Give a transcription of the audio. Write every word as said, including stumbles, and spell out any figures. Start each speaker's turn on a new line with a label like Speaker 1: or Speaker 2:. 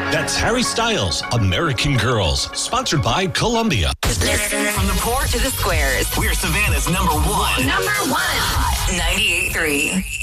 Speaker 1: That's Harry Styles, American Girls, sponsored by Columbia.
Speaker 2: Listen from the port to the squares.
Speaker 3: We're Savannah's number one.
Speaker 2: Number one. Hot ninety-eight point three.